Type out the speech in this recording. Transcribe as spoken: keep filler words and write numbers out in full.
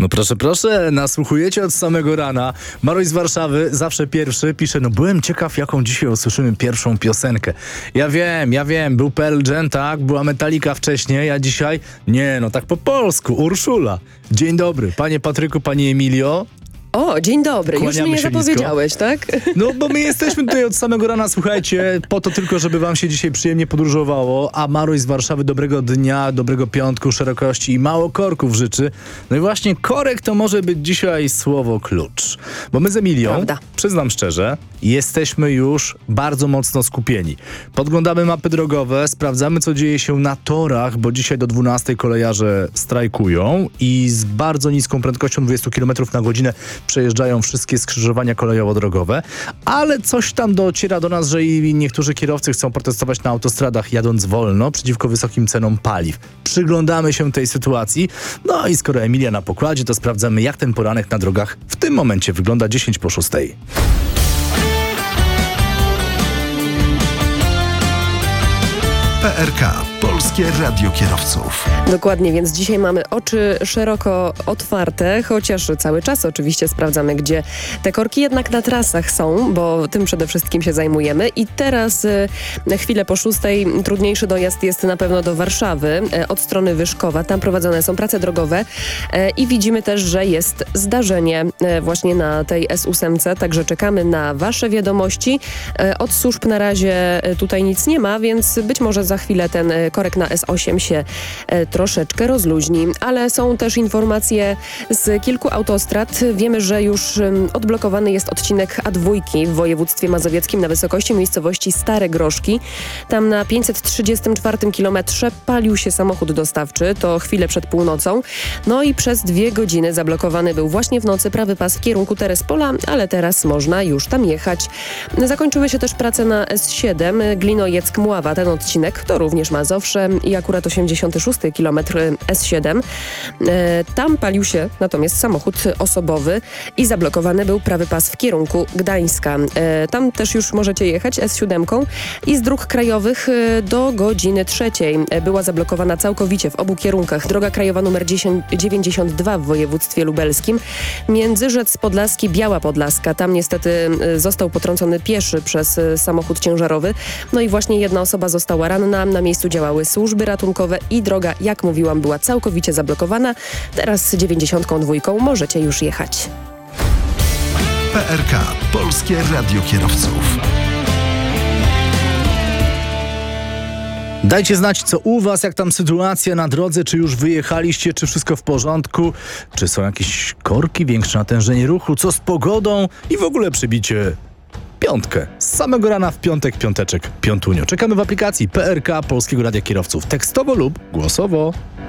No proszę, proszę, nasłuchujecie od samego rana. Maroś z Warszawy, zawsze pierwszy, pisze, no byłem ciekaw, jaką dzisiaj usłyszymy pierwszą piosenkę. Ja wiem, ja wiem, był Pearl Jam, tak, była Metallica wcześniej, a dzisiaj, nie, no tak po polsku, Urszula. Dzień dobry, panie Patryku, pani Emilio. O, dzień dobry. Już Kłaniamy mnie się zapowiedziałeś, tak? No bo my jesteśmy tutaj od samego rana, słuchajcie, po to tylko, żeby wam się dzisiaj przyjemnie podróżowało, a Maroś z Warszawy dobrego dnia, dobrego piątku, szerokości i mało korków życzy. No i właśnie korek to może być dzisiaj słowo klucz. Bo my z Emilią, Prawda. przyznam szczerze, jesteśmy już bardzo mocno skupieni. Podglądamy mapy drogowe, sprawdzamy, co dzieje się na torach, bo dzisiaj do dwunastej kolejarze strajkują i z bardzo niską prędkością dwadzieścia kilometrów na godzinę przejeżdżają wszystkie skrzyżowania kolejowo-drogowe, ale coś tam dociera do nas, że i niektórzy kierowcy chcą protestować na autostradach jadąc wolno przeciwko wysokim cenom paliw. Przyglądamy się tej sytuacji, no i skoro Emilia na pokładzie, to sprawdzamy, jak ten poranek na drogach w tym momencie wygląda dziesięć po szóstej. P R K. Polskie Radio Kierowców. Dokładnie, więc dzisiaj mamy oczy szeroko otwarte, chociaż cały czas oczywiście sprawdzamy, gdzie te korki jednak na trasach są, bo tym przede wszystkim się zajmujemy. I teraz y, na chwilę po szóstej trudniejszy dojazd jest na pewno do Warszawy, y, od strony Wyszkowa. Tam prowadzone są prace drogowe y, i widzimy też, że jest zdarzenie y, właśnie na tej S osiem, także czekamy na wasze wiadomości. Y, od służb na razie y, tutaj nic nie ma, więc być może za chwilę ten y, korek na S osiem się e, troszeczkę rozluźni, ale są też informacje z kilku autostrad. Wiemy, że już um, odblokowany jest odcinek A dwa w województwie mazowieckim na wysokości miejscowości Stare Groszki. Tam na pięćset trzydziestym czwartym kilometrze palił się samochód dostawczy, to chwilę przed północą. No i przez dwie godziny zablokowany był właśnie w nocy prawy pas w kierunku Terespola, ale teraz można już tam jechać. Zakończyły się też prace na S siedem Glinojeck-Mława. Ten odcinek to również Mazowsze i akurat osiemdziesiąty szósty kilometr S siedem. E, tam palił się natomiast samochód osobowy i zablokowany był prawy pas w kierunku Gdańska. E, tam też już możecie jechać S siedem i z dróg krajowych e, do godziny trzeciej e, była zablokowana całkowicie w obu kierunkach droga krajowa nr dziewięćdziesiąt dwa w województwie lubelskim. Międzyrzec Podlaski, Biała Podlaska. Tam niestety e, został potrącony pieszy przez e, samochód ciężarowy. No i właśnie jedna osoba została ranna. Na miejscu działały służby ratunkowe i droga, jak mówiłam, była całkowicie zablokowana. Teraz z dziewięćdziesiątką dwójką możecie już jechać. P R K. Polskie Radio Kierowców. Dajcie znać, co u was, jak tam sytuacja na drodze, czy już wyjechaliście, czy wszystko w porządku, czy są jakieś korki, większe natężenie ruchu, co z pogodą i w ogóle przybicie piątkę. Z samego rana w piątek, piąteczek, piątunio. Czekamy w aplikacji P R K Polskiego Radia Kierowców. Tekstowo lub głosowo.